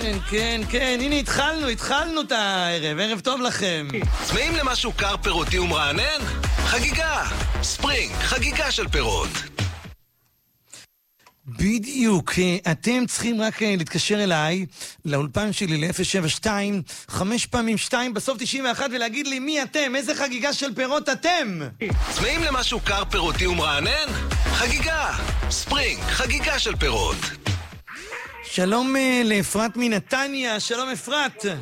כן, כן, כן, הנה התחלנו את הערב, ערב טוב לכם. צמאים למשהו קר פירותי ומרענן? חגיגה, ספרינג, חגיגה של פירות. בדיוק, אתם צריכים רק להתקשר אליי, לאולפן שלי ל-072, 5 פעמים 2, בסוף 91, ולהגיד לי מי אתם, איזה חגיגה של פירות אתם. צמאים למשהו קר פירותי ומרענן? חגיגה, ספרינג, חגיגה של פירות. שלום לאפרת מנתניה, שלום אפרת. שלום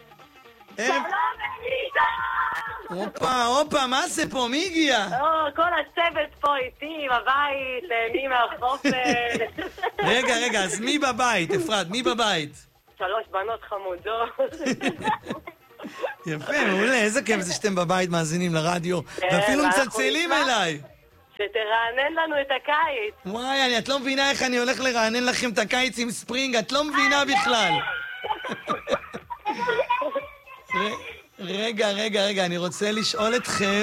אליסה! הופה, מה זה פה? מי הגיע? כל הצוות פה איתי, בבית, מי מהחופש. רגע, אז מי בבית, אפרת? מי בבית? 3 בנות חמודות. יפה, מעולה, איזה כיף זה שאתם בבית מאזינים לרדיו, ואפילו מצלצלים אליי. שתרענן לנו את הקיץ. וואי, את לא מבינה איך אני הולך לרענן לכם את הקיץ עם ספרינג, את לא מבינה בכלל. רגע, אני רוצה לשאול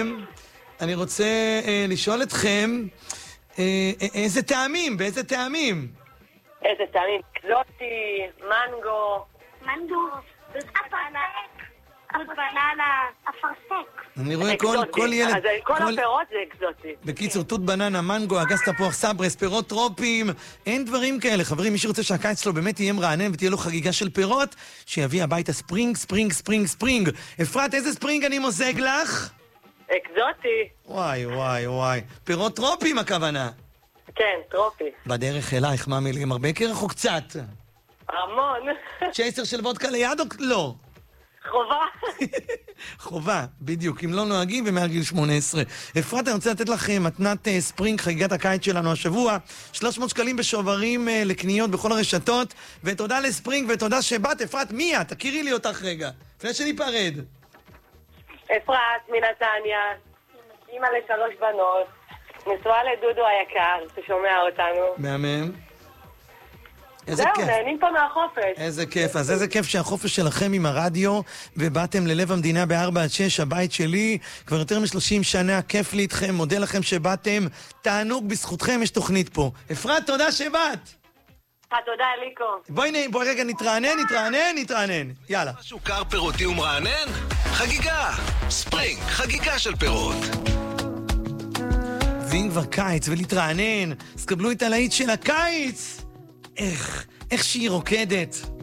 אתכם, באיזה טעמים? איזה טעמים? אקזוטי, מנגו, בננה, אפרסק. אני רואה כל ילד... אז כל הפירות זה אקזוטי. בקיצור, תות בננה, מנגו, אגס תפוח סברס, פירות טרופיים, אין דברים כאלה. חברים, מי שרוצה שהקיץ שלו באמת יהיה מרענן ותהיה לו חגיגה של פירות, שיביא הביתה ספרינג. אפרת, איזה ספרינג אני מוזג לך? אקזוטי. וואי. פירות טרופיים הכוונה. כן, טרופי. בדרך אלייך, מה מילים? הרבה קרח או קצת? המון. צ'ייסר של וודקה ליד או לא? חובה, בדיוק, אם לא נוהגים ומעל גיל 18. אפרת, אני רוצה לתת לך מתנת ספרינג, חגיגת הקיץ שלנו השבוע, 300 שקלים בשוברים לקניות בכל הרשתות, ותודה לספרינג ותודה שבאת. אפרת, מי את? תכירי לי אותך רגע, לפני שניפרד. אפרת מנתניה, אמא ל3 בנות, נשואה לדודו היקר, ששומע אותנו. מהמם. איזה זהו, כיף. נהנים פה מהחופש. איזה כיף, אז איזה כיף שהחופש שלכם עם הרדיו, ובאתם ללב המדינה ב4-6, הבית שלי, כבר יותר מ30 שנה, כיף לי איתכם, מודה לכם שבאתם, תענוג בזכותכם, יש תוכנית פה. אפרת, תודה שבאת. תודה, אליקו. בואי רגע נתרענן, יאללה. משהו קר פירותי ומרענן? חגיגה, ספרינג, חגיגה של פירות. ואם כבר קיץ ולהתרענן, אז קבלו את הלהיט של הקיץ. איך שהיא רוקדת.